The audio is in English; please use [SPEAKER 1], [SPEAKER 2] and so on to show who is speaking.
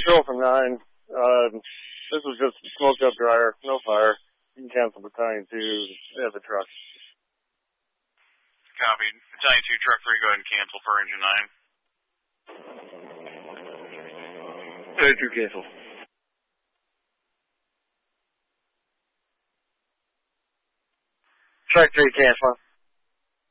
[SPEAKER 1] control from 9. This was just a smoked up dryer, no fire. You can cancel Battalion 2. They have the truck.
[SPEAKER 2] Copied. Battalion 2, truck 3, go ahead and cancel for engine 9.
[SPEAKER 1] Battalion 2, cancel. Truck 3, cancel.